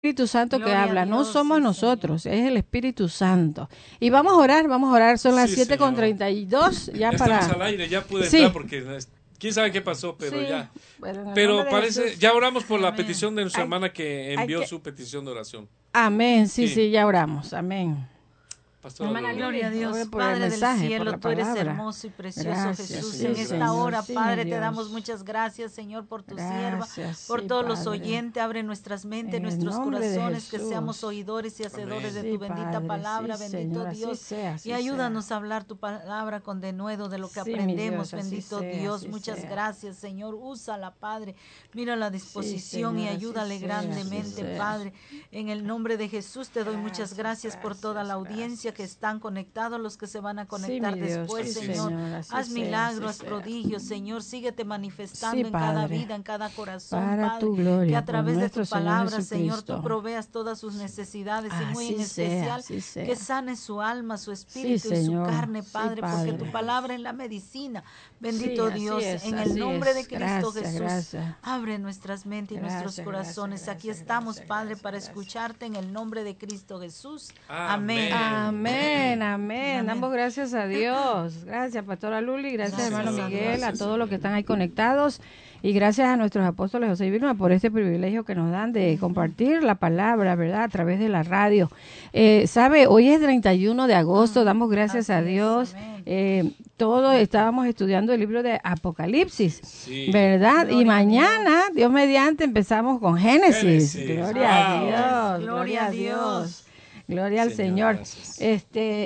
Espíritu Santo que Gloria a habla, no Dios, somos sí, nosotros, es el Espíritu Santo. Y vamos a orar, son las Sí, 7:32, ya Ya para... estamos al aire, ya pude Sí. entrar porque quién sabe qué pasó, pero Sí, ya. bueno, en el Pero nombre de parece, Jesús. ya oramos por la Amén. petición de nuestra Hay- hermana que hay envió que- su petición de oración. Amén, sí, Sí. sí, ya oramos, amén. Pastora Hermana Lola. Gloria a Dios, Ore por el Padre mensaje, del por cielo, la tú eres palabra. hermoso y precioso, Gracias, Jesús. sí, En Señor. esta hora, Sí, Padre, mi te damos Dios. muchas gracias, Señor, por tu Gracias, sierva, sí, por todos los Padre. oyentes. Abre nuestras mentes, En el nuestros nombre de corazones, que Jesús. seamos oidores y hacedores de Sí, tu bendita Padre, palabra, sí, bendito Señor, así Dios. sea, así Y ayúdanos sea. a hablar tu palabra con denuedo de lo que Sí, mi aprendemos, Dios, así bendito sea, Dios. así Muchas sea. gracias, Señor. Úsala, Padre. Mira la disposición Señor, y así ayúdale sea, grandemente, así sea. Padre. En el nombre de Jesús te doy muchas gracias por toda la audiencia que están conectados, los que se van a conectar mi Dios, después, sí, Señor. así Haz sea, milagros, así haz sea. prodigios, Señor. Síguete manifestando Sí, en cada Padre. vida, en cada corazón, Para Padre. tu gloria, Que a por través de nuestro tu Señor palabra, Señor, Jesucristo. tú proveas todas sus necesidades y muy en Así sea, especial así sea. que sane su alma, su espíritu y su Señor. carne, Sí, Padre, porque tu Padre. palabra es la medicina. Bendito Sí, así Dios, es, en así el nombre es. de Cristo Gracias, Jesús, gracias. abre nuestras mentes y nuestros Gracias, corazones. gracias, Aquí gracias, estamos, gracias, Padre, gracias, para gracias. escucharte en el nombre de Cristo Jesús. Amén. Amén, amén. Amén. Damos gracias a Dios. Gracias, Pastora Luli. Gracias, Gracias, hermano Señor. Miguel, Gracias, a todos los que Señor. están ahí conectados. Y gracias a nuestros apóstoles José y Vilma por este privilegio que nos dan de compartir la palabra, ¿verdad? A través de la radio. ¿Sabe? Hoy es 31 de agosto. Damos gracias a Así es, Dios. amén. Todos estábamos estudiando el libro de Apocalipsis, Sí. ¿verdad? Gloria Y a mañana, Dios mediante, empezamos con Génesis. Génesis. Gloria a Wow. Dios. Gloria a Dios. Gloria al Señor, Señor. gracias.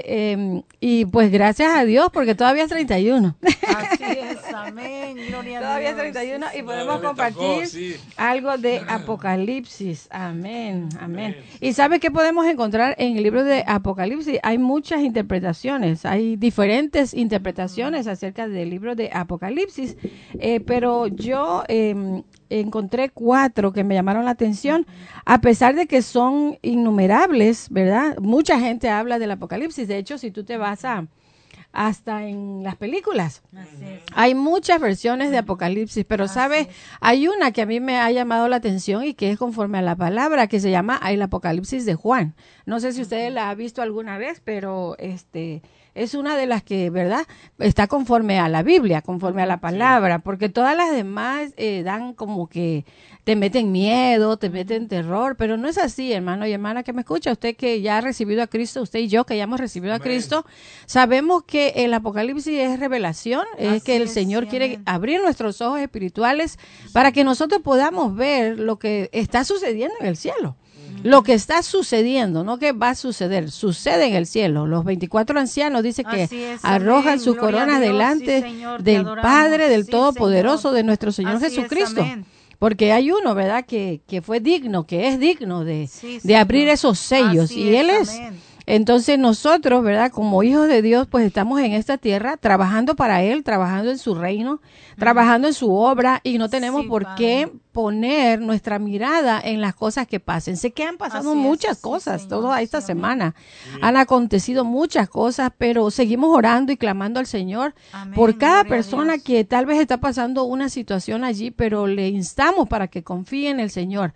Y pues gracias a Dios, porque todavía es 31. Así es, amén. Gloria a Todavía es Dios. 31 y Sí, podemos Todavía le compartir tocó, sí. algo de Apocalipsis. Amén, amén. Amén. ¿Y sabe qué podemos encontrar en el libro de Apocalipsis? Hay muchas interpretaciones, hay diferentes interpretaciones acerca del libro de Apocalipsis, pero yo encontré 4 que me llamaron la atención, a pesar de que son innumerables, ¿verdad? Mucha gente habla del Apocalipsis. De hecho, si tú te vas hasta en las películas, Así es. hay muchas versiones de Apocalipsis, pero ¿sabes? Hay una que a mí me ha llamado la atención y que es conforme a la palabra, que se llama el Apocalipsis de Juan. No sé si ustedes la han visto alguna vez, pero es una de las que, ¿verdad? Está conforme a la Biblia, conforme a la palabra, porque todas las demás dan como que te meten miedo, te meten terror, pero no es así, hermano y hermana que me escucha. Usted que ya ha recibido a Cristo, usted y yo que ya hemos recibido a Amén. Cristo, sabemos que el Apocalipsis es revelación, es Así que el es, Señor sí, quiere amén. abrir nuestros ojos espirituales para que nosotros podamos ver lo que está sucediendo en el cielo. Lo que está sucediendo, no que va a suceder, sucede en el cielo. Los 24 ancianos dice que Así es, arrojan amén. sus Gloria a coronas Dios, delante sí, Señor, te del adoramos. Padre, del Sí, Todopoderoso, Señor. de nuestro Señor Así es, Jesucristo. amén. Porque hay uno, ¿verdad? Que fue digno, que es digno de Sí, abrir Señor. esos sellos. Así Y Él es. amén. Entonces nosotros, ¿verdad? Como hijos de Dios, pues estamos en esta tierra trabajando para Él, trabajando en su reino, trabajando en su obra y no tenemos Sí, por Padre. qué poner nuestra mirada en las cosas que pasen. Sé que han pasado Así es, muchas sí, cosas Señor, toda esta sí, amén. semana. Han acontecido muchas cosas, pero seguimos orando y clamando al Señor Amén, por cada gloria a persona Dios. que tal vez está pasando una situación allí, pero le instamos para que confíe en el Señor.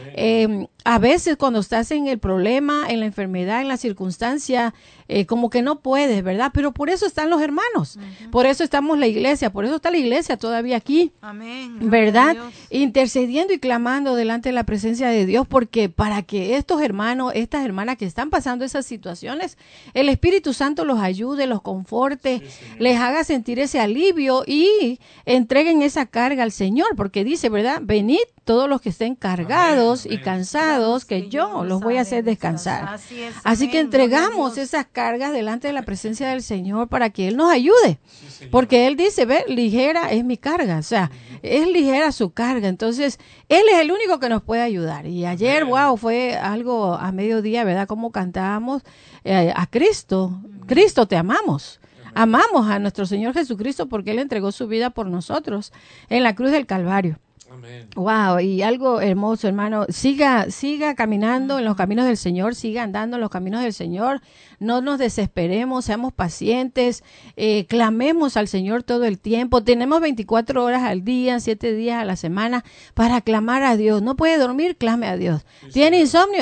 A veces cuando estás en el problema, en la enfermedad, en la circunstancia, como que no puedes, ¿verdad? Pero por eso están los hermanos, por eso estamos la iglesia, por eso está la iglesia todavía aquí. Amén. gloria a ¿Verdad? Dios. Intercediendo y clamando delante de la presencia de Dios, porque para que estos hermanos, estas hermanas que están pasando esas situaciones, el Espíritu Santo los ayude, los conforte, les haga sentir ese alivio y entreguen esa carga al Señor, porque dice, ¿verdad? Venid todos los que estén cargados Amén, y cansados, que yo los voy a hacer descansar. Así es, Así que amén, gloria a entregamos Dios. esas cargas delante de la presencia del Señor para que Él nos ayude. Porque Él dice, ve, ligera es mi carga. O sea, es ligera su carga. Entonces, Él es el único que nos puede ayudar. Y ayer, wow, fue algo a mediodía, ¿verdad? Como cantábamos a Cristo. Cristo, te amamos. Amamos a nuestro Señor Jesucristo porque Él entregó su vida por nosotros en la cruz del Calvario. Amén. Wow, y algo hermoso, hermano. Siga caminando en los caminos del Señor, siga andando en los caminos del Señor. No nos desesperemos, seamos pacientes, clamemos al Señor todo el tiempo. Tenemos 24 horas al día, 7 días a la semana para clamar a Dios. No puede dormir, clame a Dios. Sí, ¿Tiene Señor. insomnio?